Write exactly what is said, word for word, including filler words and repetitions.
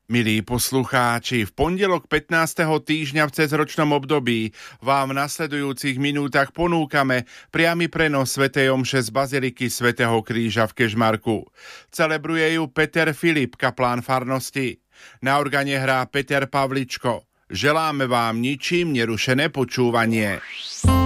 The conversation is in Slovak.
Milí poslucháči, v pondelok pätnásteho týždňa v cezročnom období vám v nasledujúcich minútach ponúkame priamy prenos svätej omše z Baziliky svätého Kríža v Kežmarku. Celebruje ju Peter Filip, kaplán farnosti. Na organe hrá Peter Pavličko. Želáme vám ničím nerušené počúvanie.